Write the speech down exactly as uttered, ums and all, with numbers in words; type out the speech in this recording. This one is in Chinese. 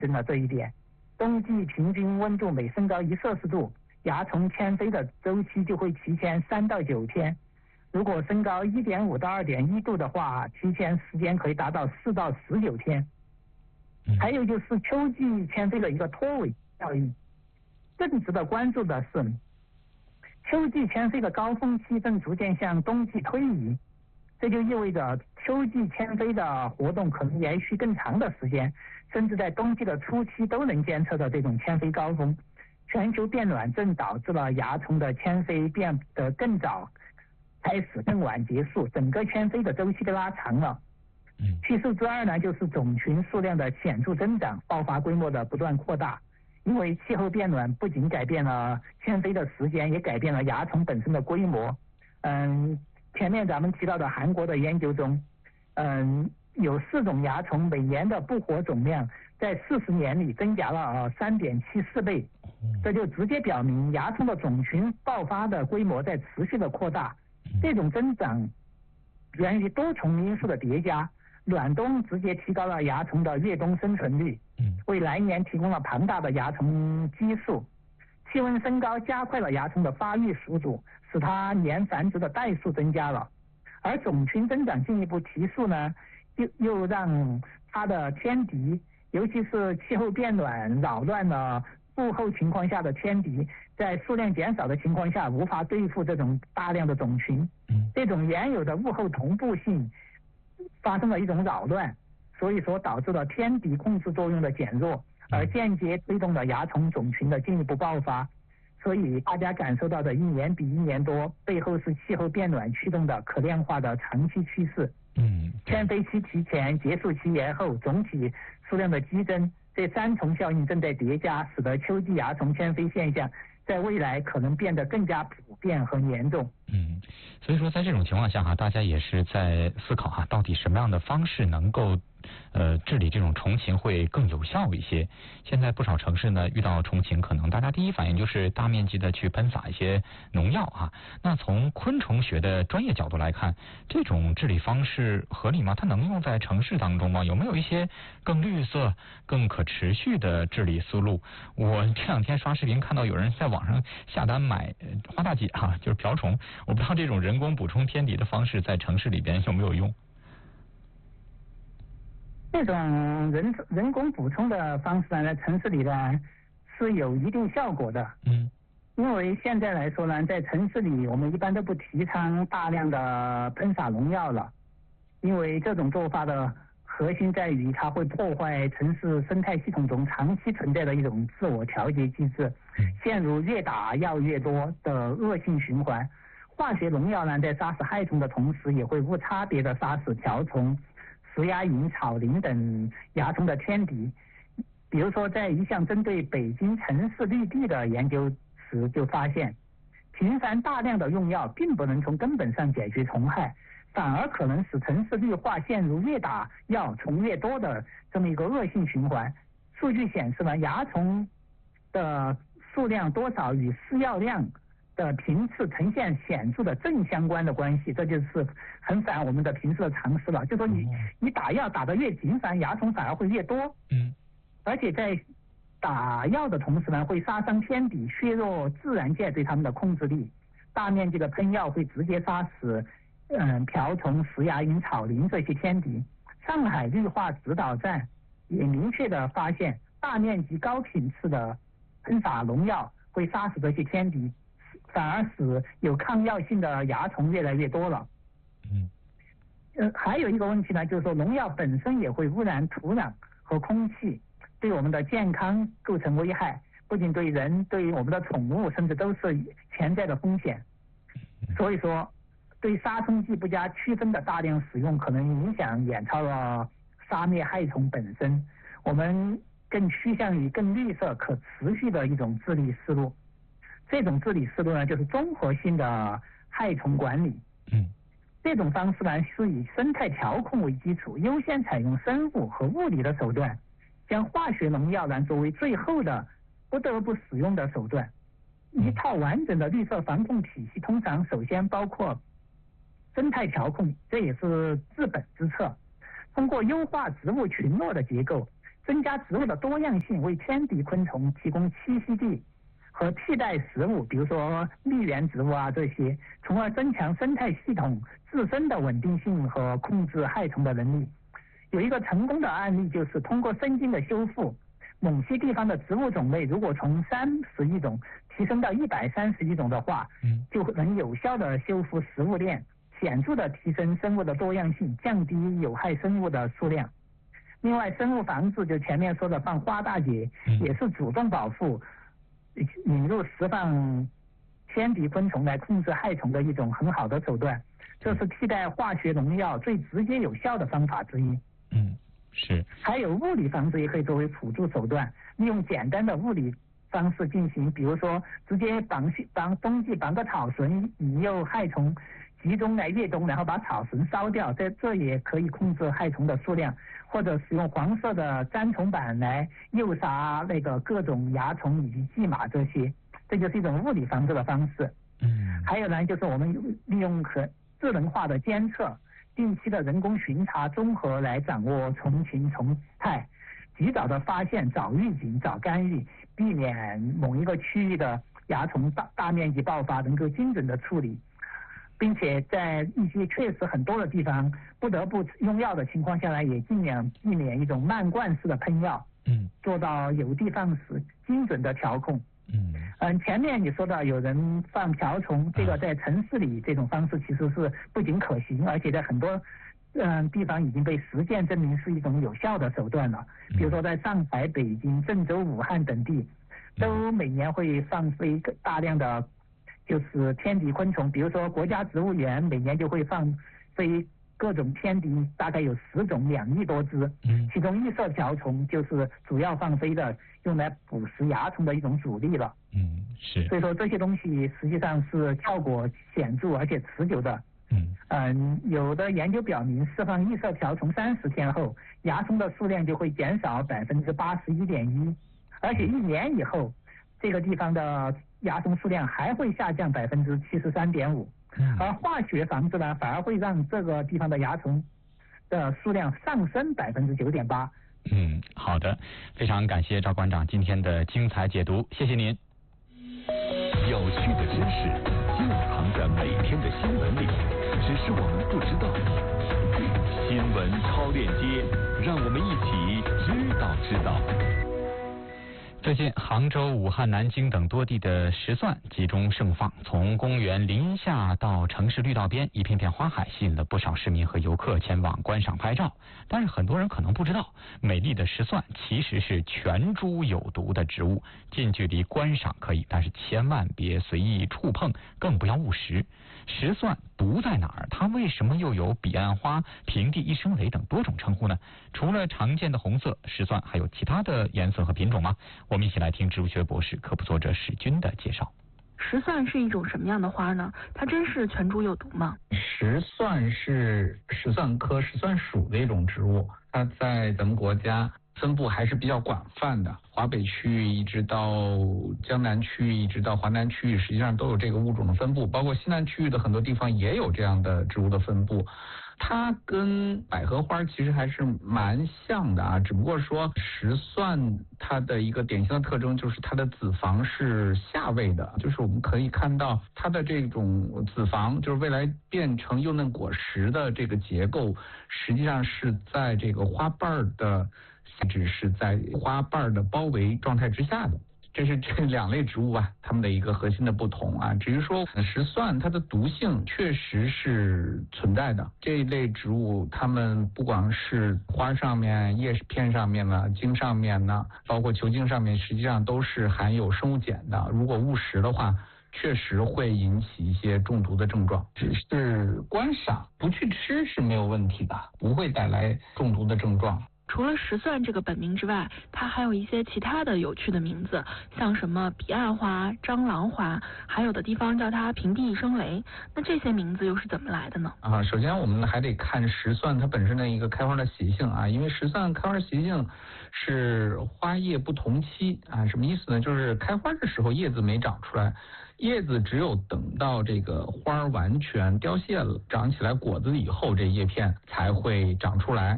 证了这一点。冬季平均温度每升高一摄氏度，蚜虫迁飞的周期就会提前三到九天。如果升高一点五到二点一度的话，提前时间可以达到四到十九天。还有就是秋季迁飞的一个拖尾效应，更值得关注的是，秋季迁飞的高峰期正逐渐向冬季推移，这就意味着秋季迁飞的活动可能延续更长的时间，甚至在冬季的初期都能监测到这种迁飞高峰。全球变暖正导致了蚜虫的迁飞变得更早开始，更晚结束，整个迁飞的周期被拉长了。趋势之二呢，就是种群数量的显著增长，爆发规模的不断扩大。因为气候变暖不仅改变了迁飞的时间，也改变了蚜虫本身的规模。嗯，前面咱们提到的韩国的研究中，嗯，有四种蚜虫每年的捕获总量在四十年里增加了三点七四倍，这就直接表明蚜虫的种群爆发的规模在持续的扩大。这种增长源于多重因素的叠加。暖冬直接提高了蚜虫的越冬生存率，为来年提供了庞大的蚜虫基数。气温升高加快了蚜虫的发育速度，使它年繁殖的代数增加了。而种群增长进一步提速呢，又又让它的天敌，尤其是气候变暖扰乱了物候情况下的天敌，在数量减少的情况下无法对付这种大量的种群。这种原有的物候同步性发生了一种扰乱，所以说导致了天敌控制作用的减弱，而间接推动了蚜虫种群的进一步爆发。所以大家感受到的一年比一年多，背后是气候变暖驱动的可量化的长期趋势。嗯，迁飞期提前，结束期延后，总体数量的激增，这三重效应正在叠加，使得秋季蚜虫迁飞现象在未来可能变得更加普遍和严重。 嗯，所以说在这种情况下哈，大家也是在思考哈，到底什么样的方式能够呃治理这种虫禽会更有效一些。现在不少城市呢遇到虫禽，可能大家第一反应就是大面积的去喷洒一些农药啊。那从昆虫学的专业角度来看，这种治理方式合理吗？它能用在城市当中吗？有没有一些更绿色、更可持续的治理思路？我这两天刷视频看到有人在网上下单买花大姐哈、啊，就是瓢虫。我不知道这种人工补充天敌的方式在城市里边有没有用。 这种人人工补充的方式呢，在城市里呢是有一定效果的。嗯，因为现在来说呢，在城市里我们一般都不提倡大量的喷洒农药了，因为这种做法的核心在于它会破坏城市生态系统中长期存在的一种自我调节机制，陷入越打药越多的恶性循环。化学农药呢，在杀死害虫的同时，也会无差别的杀死瓢虫、石鸦蝇、草蛉等蚜虫的天敌。比如说，在一项针对北京城市绿地的研究时，就发现，频繁大量的用药并不能从根本上解决虫害，反而可能使城市绿化陷入越打药虫越多的这么一个恶性循环。数据显示呢，蚜虫的数量多少与施药量的频次呈现显著的正相关的关系，这就是很反我们的平时的常识了。就说你你打药打得越频繁，蚜虫反而会越多。嗯，而且在打药的同时呢，会杀伤天敌，削弱自然界对它们的控制力。大面积的喷药会直接杀死嗯瓢虫、石鸦蝇、草蛉这些天敌。上海绿化指导站也明确的发现，大面积高频次的喷洒农药会杀死这些天敌，反而使有抗药性的蚜虫越来越多了。嗯，呃，还有一个问题呢，就是说农药本身也会污染土壤和空气，对我们的健康构成危害，不仅对人，对于我们的宠物，甚至都是潜在的风险。所以说，对杀虫剂不加区分的大量使用，可能影响远超了杀灭害虫本身。我们更趋向于更绿色、可持续的一种治理思路。这种治理思路呢，就是综合性的害虫管理。嗯，这种方式呢，是以生态调控为基础，优先采用生物和物理的手段，将化学农药呢作为最后的不得不使用的手段。一套完整的绿色防控体系，通常首先包括生态调控，这也是治本之策。通过优化植物群落的结构， 增加植物的多样性，为天敌昆虫提供栖息地和替代食物，比如说蜜源植物啊这些，从而增强生态系统自身的稳定性和控制害虫的能力。有一个成功的案例，就是通过生菌的修复，某些地方的植物种类如果从三十亿种提升到一百三十亿种的话，就能有效的修复食物链，显著的提升生物的多样性，降低有害生物的数量。另外，生物防治就前面说的放花大姐，也是主动保护、引入释放天敌昆虫来控制害虫的一种很好的手段，这是替代化学农药最直接有效的方法之一。 嗯，是。还有物理防治也可以作为辅助手段，利用简单的物理方式进行，比如说直接绑绑冬季绑个草绳，引诱害虫集中来越冬，然后把草绳烧掉，这这也可以控制害虫的数量。或者使用黄色的粘虫板来诱杀那个各种蚜虫以及蓟马这些，这就是一种物理防治的方式。 嗯。 还有呢，就是我们利用和智能化的监测、定期的人工巡查综合来掌握虫群虫态，及早的发现、早预警、早干预，避免某一个区域的蚜虫大大面积爆发，能够精准的处理。并且在一些确实很多的地方不得不用药的情况下来，也尽量避免一种漫灌式的喷药， 嗯， 做到有的放矢，精准的调控。 嗯嗯，前面你说到有人放瓢虫，这个在城市里这种方式其实是不仅可行，而且在很多嗯地方已经被实践证明是一种有效的手段了。比如说在上海、北京、郑州、武汉等地，都每年会放飞大量的就是天敌昆虫，比如说国家植物园每年就会放飞各种天敌，大概有十种，两亿多只。 嗯， 其中异色瓢虫就是主要放飞的，用来捕食蚜虫的一种主力了。 嗯，是。 所以说这些东西实际上是效果显著而且持久的。 嗯嗯，有的研究表明，释放异色瓢虫三十天后，蚜虫的数量就会减少百分之八十一点一，而且一年以后，这个地方的蚜虫数量还会下降百分之七十三点五，而化学防治呢，反而会让这个地方的蚜虫的数量上升百分之九点八。 嗯，好的，非常感谢赵馆长今天的精彩解读，谢谢您。 有趣的知识就藏在每天的新闻里，只是我们不知道。新闻超链接，让我们一起知道知道。 最近，杭州、武汉、南京等多地的石蒜集中盛放，从公园林下到城市绿道边，一片片花海吸引了不少市民和游客前往观赏拍照。但是很多人可能不知道，美丽的石蒜其实是全株有毒的植物，近距离观赏可以，但是千万别随意触碰，更不要误食。石蒜毒在哪儿？它为什么又有彼岸花、平地一声雷等多种称呼呢？除了常见的红色，石蒜还有其他的颜色和品种吗？我们一起来听植物学博士、科普作者史军的介绍。 石蒜是一种什么样的花呢？它真是全株有毒吗？ 石蒜是石蒜科石蒜属的一种植物，它在咱们国家分布还是比较广泛的，华北区域一直到江南区域，一直到华南区域，实际上都有这个物种的分布，包括西南区域的很多地方也有这样的植物的分布。它跟百合花其实还是蛮像的啊，只不过说石蒜它的一个典型的特征就是它的子房是下位的，就是我们可以看到它的这种子房，就是未来变成幼嫩果实的这个结构，实际上是在这个花瓣的只是在花瓣的包围状态之下的。这是这两类植物啊，它们的一个核心的不同啊。至于说石蒜，它的毒性确实是存在的。这一类植物，它们不光是花上面、叶片上面呢、茎上面呢，包括球茎上面，实际上都是含有生物碱的。如果误食的话，确实会引起一些中毒的症状。只是观赏，不去吃是没有问题的，不会带来中毒的症状。 除了石蒜这个本名之外，它还有一些其他的有趣的名字，像什么彼岸花、蟑螂花，还有的地方叫它平地一声雷。那这些名字又是怎么来的呢？ 啊，首先我们还得看石蒜它本身的一个开花的习性啊，因为石蒜开花习性是花叶不同期啊，什么意思呢？就是开花的时候叶子没长出来，叶子只有等到这个花完全凋谢了，长起来果子以后，这叶片才会长出来。